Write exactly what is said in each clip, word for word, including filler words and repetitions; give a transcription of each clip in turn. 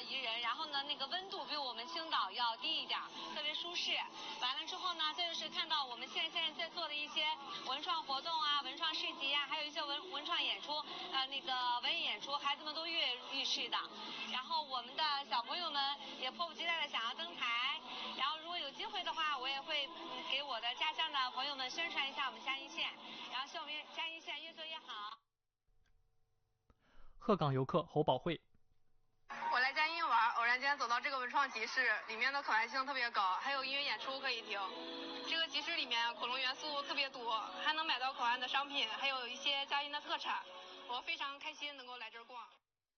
宜人，然后呢，那个温度比我们青岛要低一点，特别舒适。完了之后呢，这就是看到我们现现在在做的一些文创活动啊、文创市集啊，还有一些文文创演出，呃，那个文艺演出，孩子们都跃跃欲试的。然后我们的小朋友们也迫不及待的想要登台。然后如果有机会的话，我也会给我的家乡的朋友们宣传一下我们嘉义县，然后希望我们嘉义县越做越好。 鹤岗游客侯宝慧。 我来嘉义玩，偶然间走到这个文创集市，里面的可爱性特别高，还有音乐演出可以听。这个集市里面恐龙元素特别多，还能买到可爱的商品，还有一些嘉义的特产。我非常开心能够来这儿逛。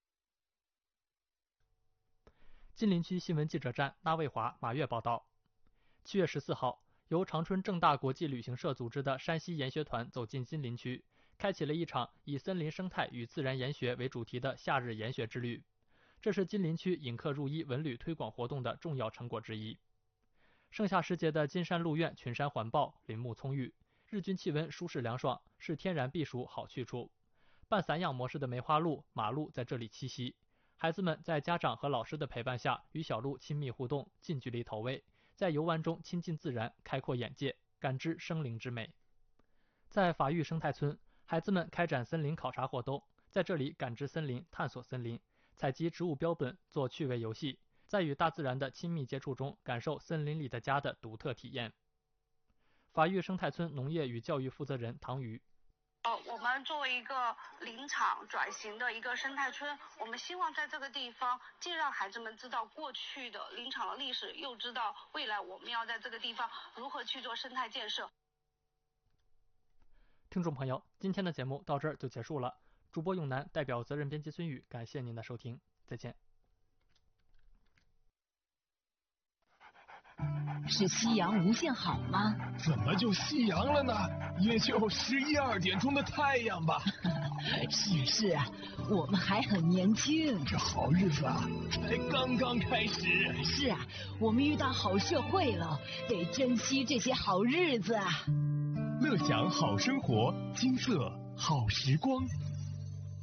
金陵区新闻记者站那卫华、马月报道。七月十四号，由长春正大国际旅行社组织的山西研学团走进金陵区，开启了一场以森林生态与自然研学为主题的夏日研学之旅。这是金陵区引客入一文旅推广活动的重要成果之一。盛夏时节的金山鹿苑群山环抱，林木葱郁，日均气温舒适凉爽，是天然避暑好去处。半散养模式的梅花鹿、马鹿在这里栖息，孩子们在家长和老师的陪伴下，与小鹿亲密互动，近距离投喂，在游玩中亲近自然，开阔眼界，感知生灵之美。在法育生态村，孩子们开展森林考察活动，在这里感知森林，探索森林，采集植物标本，做趣味游戏，在与大自然的亲密接触中，感受森林里的家的独特体验。法育生态村农业与教育负责人唐瑜。 呃，我们作为一个林场转型的一个生态村，我们希望在这个地方既让孩子们知道过去的林场的历史，又知道未来我们要在这个地方如何去做生态建设。 听众朋友，今天的节目到这儿就结束了。主播永南代表责任编辑孙宇，感谢您的收听，再见。 是夕阳无限好吗？ 怎么就夕阳了呢？也就十一二点钟的太阳吧。 是是啊，我们还很年轻。 这好日子啊，才刚刚开始。 是啊，我们遇到好社会了，得珍惜这些好日子啊。 乐享好生活，金色好时光。